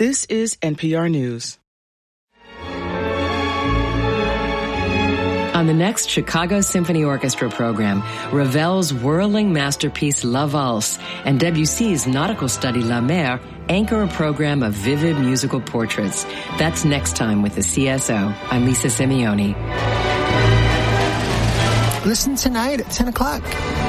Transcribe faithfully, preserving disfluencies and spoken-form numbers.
This is N P R News. On the next Chicago Symphony Orchestra program, Ravel's whirling masterpiece La Valse and Debussy's nautical study La Mer anchor a program of vivid musical portraits. That's next time with the C S O. I'm Lisa Simeone. Listen tonight at ten o'clock.